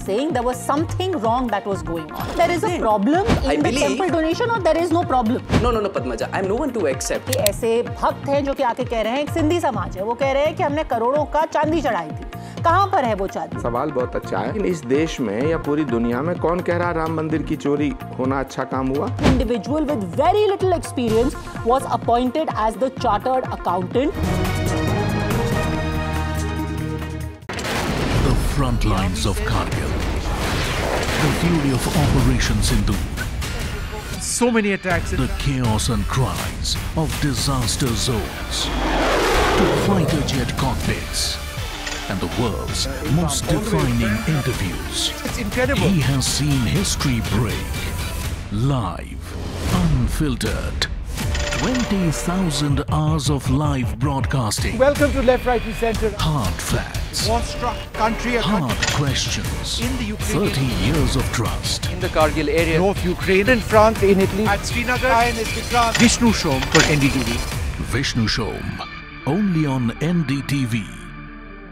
saying there was something wrong that was going on. There is a problem in the temple donation or there is no problem? No, Padmaja. I'm no one to accept. ऐसे भक्त हैं जो कि आके कह रहे हैं, एक सिंधी समाज है, वो कह रहे हैं कि हमने करोड़ों का चांदी चढ़ाई थी. कहाँ पर है वो चांदी? सवाल बहुत अच्छा है. लेकिन इस देश में या पूरी दुनिया में कौन कह रहा राम मंदिर की चोरी होना अच्छा काम हुआ? Individual with very little experience was appointed as the chartered accountant. The front lines of Kargil. The fury of Operation Sindhu. So many attacks. The chaos and cries of disaster zones. To fighter jet cockpits. And the world's most defining interviews. It's incredible. He has seen history break. Live. Unfiltered. 20,000 hours of live broadcasting. Welcome to Left, Right, Centre. Hard facts. War-struck country. Hard questions. In the Ukraine. 30 years of trust. In the Kargil area. North Ukraine. In France, in Italy. At Srinagar. INS Vikrant. Vishnu Shom for NDTV. Vishnu Shom. Only on NDTV.